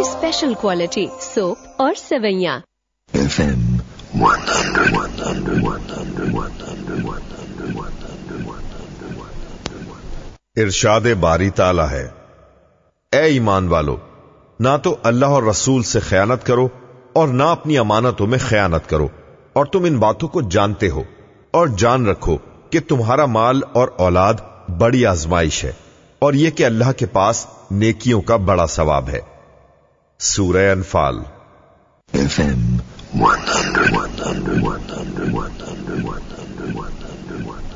की special quality soap और सेवैयां। FM 100. इरशाद बारी ताला है, ए ईमान वालो, ना तो अल्लाह और रसूल से खयानत करो और ना अपनी अमानतों में खयानत करो, और तुम इन बातों को जानते हो, और जान रखो कि तुम्हारा माल और औलाद बड़ी आजमाइश है, और यह कि अल्लाह के पास नेकियों का बड़ा सवाब है। सूरह अनफाल। FM 100.